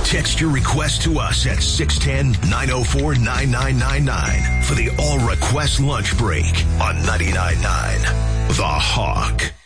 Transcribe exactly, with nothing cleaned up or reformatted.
Text your request to us at six one zero, nine oh four, nine nine nine nine for the All Request Lunch Break on ninety-nine point nine The Hawk.